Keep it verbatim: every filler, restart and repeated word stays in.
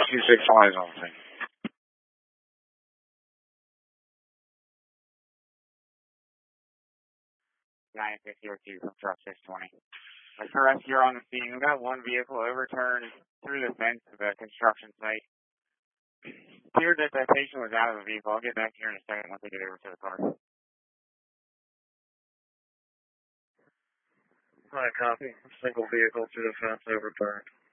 two six five is on the thing. nine fifty or two from truck six twenty. Let's arrest you on the scene. We've got one vehicle overturned through the fence of the construction site. Cleared that the patient was out of the vehicle. I'll get back here in a second once I get over to the car. Hi, copy. Single vehicle through the fence overturned.